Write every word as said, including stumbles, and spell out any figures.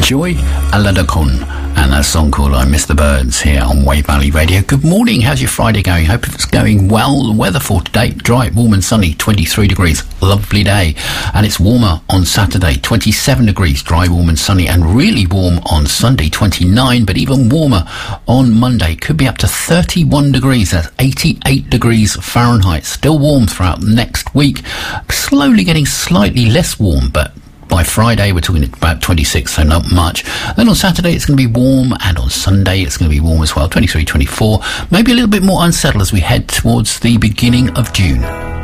Joy Aladakun and a song called I Miss the Birds here on Wave Valley Radio. Good morning, how's your Friday going? Hope it's going well. The weather for today, dry, warm and sunny, twenty-three degrees, lovely day. And it's warmer on Saturday, twenty-seven degrees, dry, warm and sunny, and really warm on Sunday, twenty-nine, but even warmer on Monday. Could be up to thirty-one degrees, that's eighty-eight degrees Fahrenheit. Still warm throughout next week, slowly getting slightly less warm, but by Friday, we're talking about twenty-six, so not much. Then on Saturday, it's going to be warm, and on Sunday, it's going to be warm as well, twenty-three, twenty-four. Maybe a little bit more unsettled as we head towards the beginning of June.